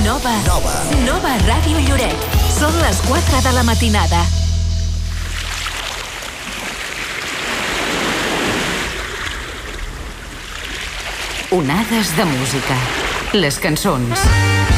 Nova Ràdio Lloret. Són les 4 de la matinada. Onades de música. Les cançons.